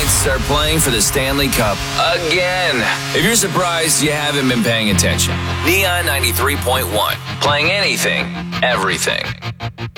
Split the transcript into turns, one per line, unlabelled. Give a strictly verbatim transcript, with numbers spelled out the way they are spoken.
Knights are playing for the Stanley Cup again. If you're surprised, you haven't been paying attention. Neon ninety-three point one, playing anything, everything.